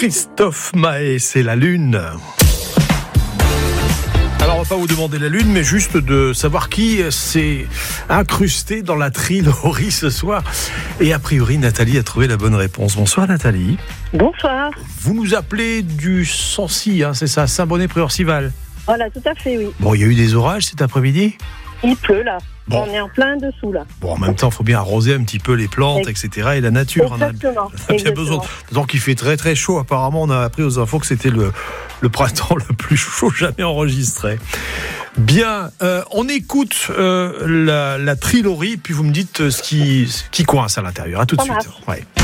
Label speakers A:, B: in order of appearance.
A: Christophe Maé, c'est la Lune. Alors on va pas vous demander la Lune, mais juste de savoir qui s'est incrusté dans la trilorie ce soir. Et a priori, Nathalie a trouvé la bonne réponse. Bonsoir Nathalie.
B: Bonsoir.
A: Vous nous appelez du Sancy, c'est ça, Saint-Bonnet-Pré-Orcival.
B: Voilà, tout à fait, oui.
A: Bon, il y a eu des orages cet après-midi ?
B: Il pleut, là.
A: Bon.
B: On est en plein dessous, là.
A: Bon, en même temps, il faut bien arroser un petit peu les plantes, etc. et la nature.
B: Exactement.
A: On a bien besoin. Donc il fait très très chaud. Apparemment, on a appris aux infos que c'était le printemps le plus chaud jamais enregistré. Bien, on écoute la trilorie, puis vous me dites ce qui coince à l'intérieur. À tout de suite. Ouais.